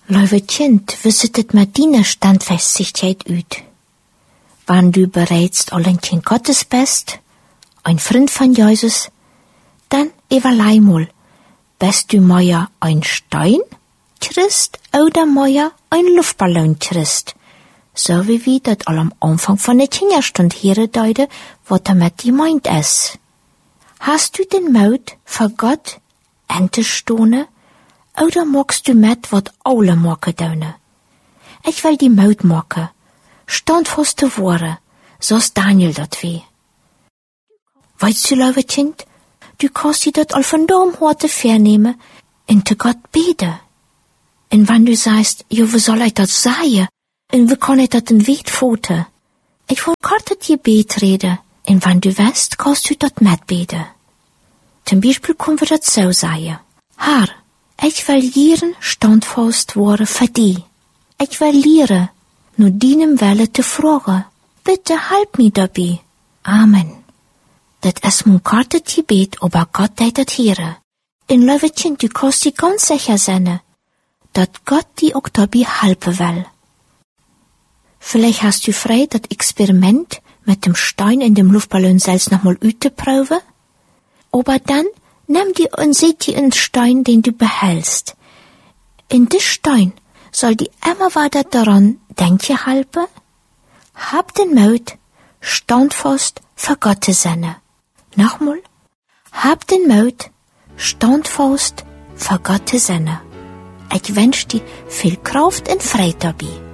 Lieve kind, wie sieht het met deine Standfestigkeit uit? Wann du bereits al ein Kind Gottes bist, ein Freund von Jesus, dann überlei mal, bist du mehr ein Stein-Christ oder mehr ein Luftballon-Christ? So wie wir das all am Anfang von der Kinderstunde hören deuten, was damit gemeint ist. Hast du den Mut für Gott entestehen, oder magst du mit, was alle machen tun? Ich will die Mut machen, standfaste Worte, so's Daniel dat wie. Weißt du, lieve Kind, du kannst dir dat all von deinem Harte vernehmen und zu Gott beten. Und wenn du sagst, ja, wie soll ich dat sagen? Und wie kann ich dat in Weg foten? Ich will karte dir betreden, und wenn du weißt, kannst du dat mitbeten. Zum Beispiel können wir dat so sagen. Herr, ich will lehren standfast worden für dich. Ich will lehren, nur deinem Wille zu fragen. Bitte help mir dabei. Amen. Dat ist mein karte Gebet, aber Gott deed het hören. In lieve kind, du kannst dir ganz sicher sein, dat Gott dir auch dabei helfen will. Vielleicht hast du frei das Experiment mit dem Stein in dem Luftballon selbst nochmal auszuproben. Aber dann nimm dir und seht dir einen Stein, den du behältst. In des Stein soll dir immer weiter daran denken helfen. Hab den Mut, standfast für Gott zu sein. Nochmal. Hab den Mut, standfast für Gott zu sein. Ich wünsche dir viel Kraft und Freude dabei.